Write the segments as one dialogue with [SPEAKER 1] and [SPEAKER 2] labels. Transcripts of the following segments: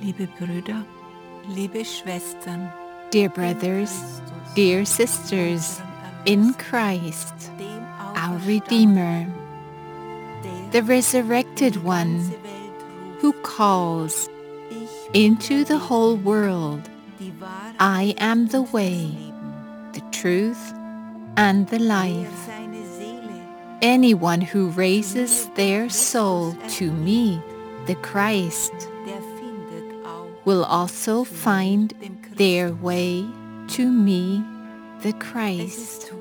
[SPEAKER 1] Liebe Brüder, liebe Schwestern,
[SPEAKER 2] Dear brothers, dear sisters, in Christ, our Redeemer, the resurrected one who calls into the whole world, I am the way, the truth, and the life. Anyone who raises their soul to me, the Christ, will also find their way to me, the Christ.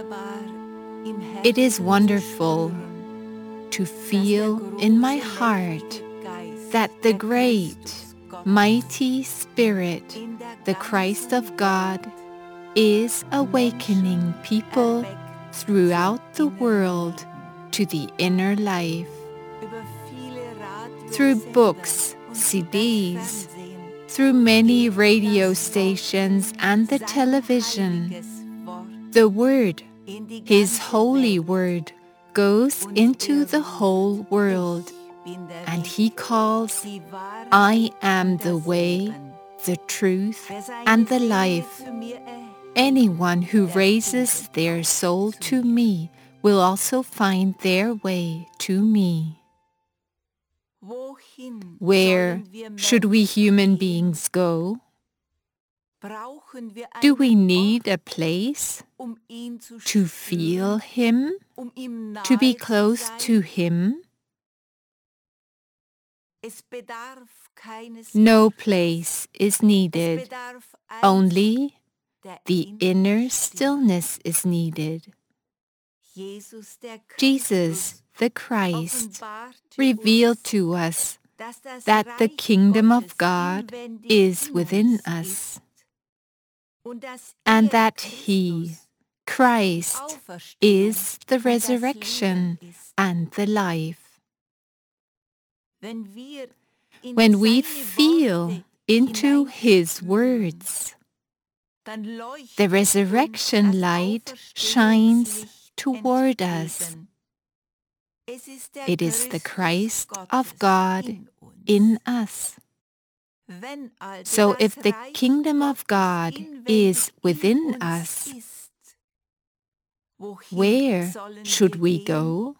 [SPEAKER 2] It is wonderful to feel in my heart that the great, mighty Spirit, the Christ of God, is awakening people throughout the world to the inner life. Through books, CDs, through many radio stations and the television, the Word, His holy Word, goes into the whole world, and He calls, I am the way, the truth, and the life. Anyone who raises their soul to me will also find their way to me. Where should we human beings go? Do we need a place to feel Him, to be close to Him? No place is needed, only the inner stillness is needed. Jesus, the Christ, revealed to us that the kingdom of God is within us, and that He, Christ, is the resurrection and the life. When we feel into His words, the resurrection light shines toward us. It is the Christ of God in us. So if the kingdom of God is within us, where should we go?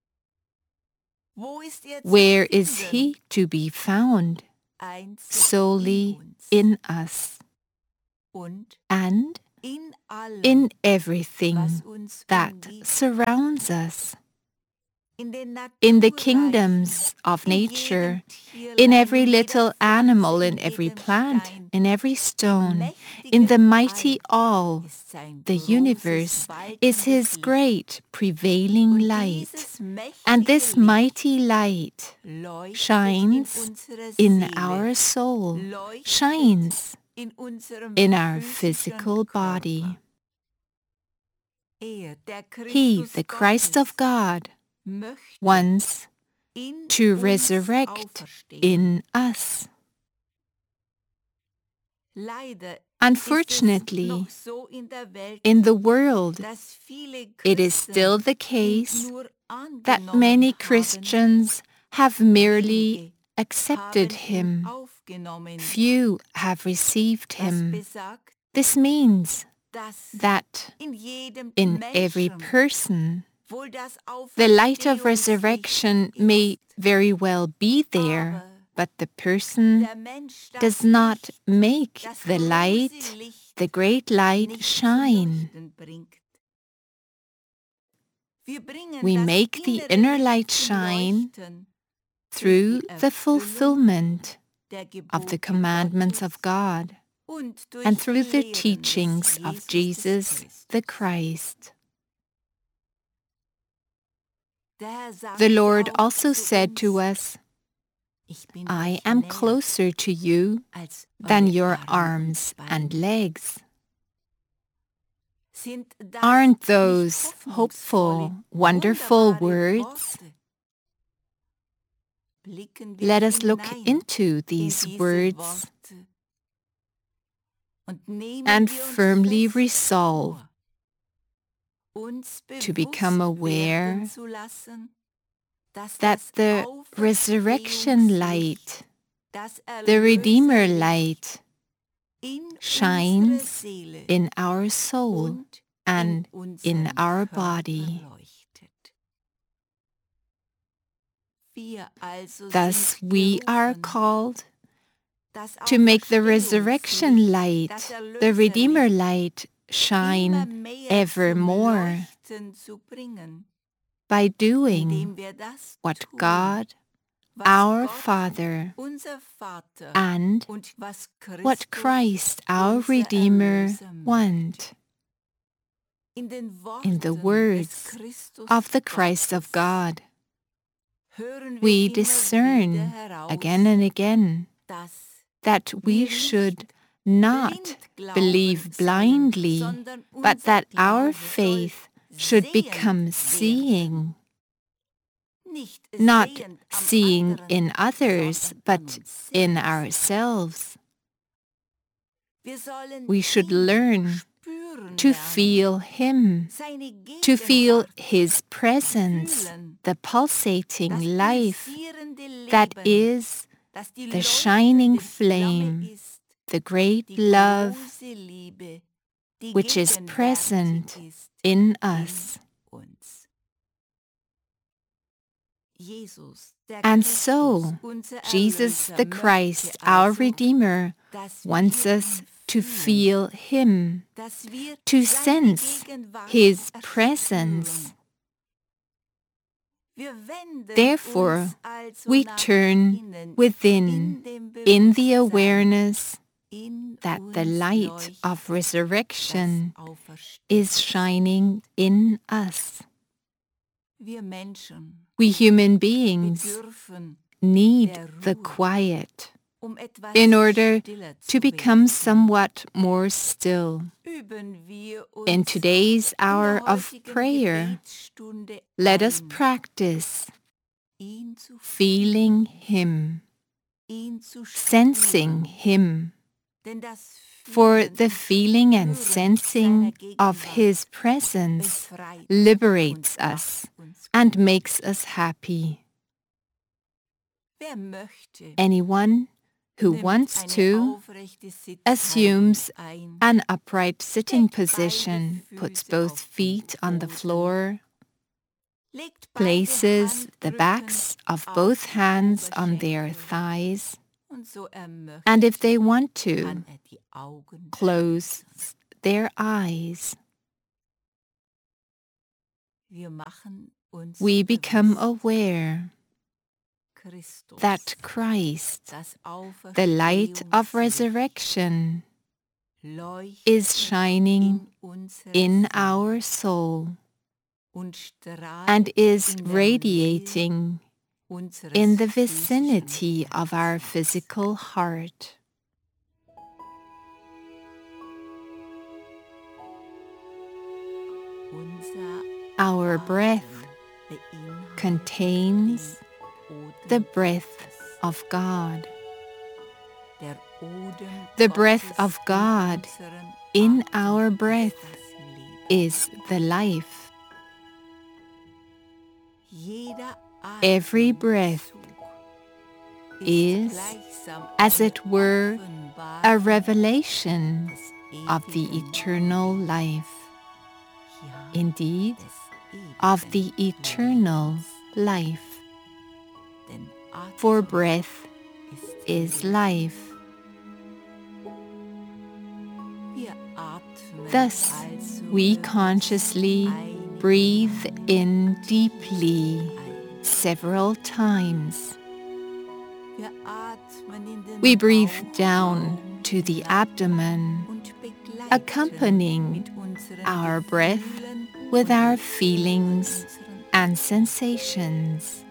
[SPEAKER 2] Where is He to be found? Solely in us, and in everything that surrounds us. In the kingdoms of nature, in every little animal, in every plant, in every stone, in the mighty all, the universe is His great prevailing light. And this mighty light shines in our soul, shines in our physical body. He, the Christ of God, wants to resurrect in us. Unfortunately, in the world, it is still the case that many Christians have merely accepted Him. Few have received Him. This means that in every person, the light of resurrection may very well be there, but the person does not make the light, the great light, shine. We make the inner light shine through the fulfillment of the commandments of God and through the teachings of Jesus the Christ. The Lord also said to us, I am closer to you than your arms and legs. Aren't those hopeful, wonderful words? Let us look into these words and firmly resolve to become aware that the resurrection light The Redeemer light shines in our soul and in our body. Thus we are called to make the resurrection light, the Redeemer light, shine evermore by doing what God, our Father, and what Christ, our Redeemer, want. In the words of the Christ of God, we discern again and again that we should not believe blindly, but that our faith should become seeing. Not seeing in others, but in ourselves. We should learn to feel Him, to feel His presence, the pulsating life that is the shining flame, the great love which is present in us. And so, Jesus the Christ, our Redeemer, wants us to feel Him, to sense His presence. Therefore, we turn within in the awareness that the light of resurrection is shining in us. We human beings need the quiet in order to become somewhat more still. In today's hour of prayer, let us practice feeling Him, sensing Him, for the feeling and sensing of His presence liberates us and makes us happy. Anyone who wants to assumes an upright sitting position, puts both feet on the floor, places the backs of both hands on their thighs, and if they want to, close their eyes. We become aware that Christ, the light of resurrection, is shining in our soul and is radiating in the vicinity of our physical heart. Our breath contains the breath of God. The breath of God in our breath is the life. Every breath is, as it were, a revelation of the eternal life. Indeed, of the eternal life. For breath is life. Thus, we consciously breathe in deeply several times. We breathe down to the abdomen, accompanying our breath with our feelings and sensations.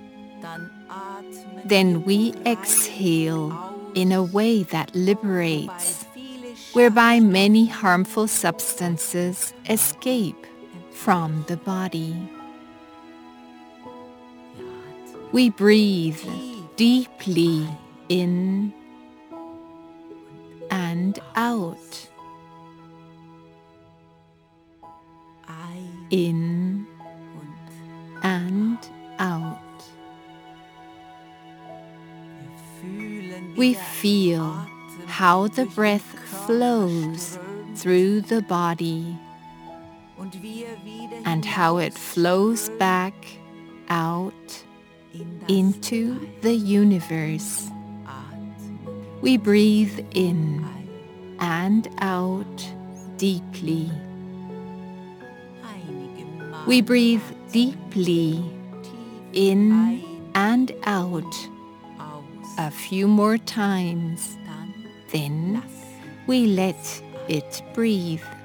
[SPEAKER 2] Then we exhale in a way that liberates, whereby many harmful substances escape from the body. We breathe deeply in and out. In and out. we feel how the breath flows through the body and how it flows back out into the universe. We breathe in and out deeply. We breathe deeply in and out a few more times. Then we let it breathe.